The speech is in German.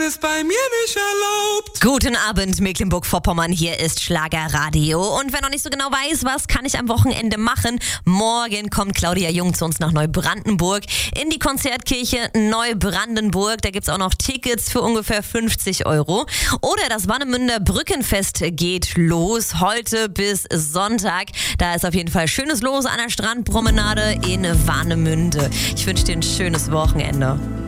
ist bei mir nicht erlaubt. Guten Abend, Mecklenburg-Vorpommern, hier ist Schlagerradio. Und wer noch nicht so genau weiß, was kann ich am Wochenende machen? Morgen kommt Claudia Jung zu uns nach Neubrandenburg in die Konzertkirche Neubrandenburg. Da gibt's auch noch Tickets für ungefähr 50 €. Oder das Warnemünder Brückenfest geht los, heute bis Sonntag. Da ist auf jeden Fall schönes Los an der Strandpromenade in Warnemünde. Ich wünsche dir ein schönes Wochenende.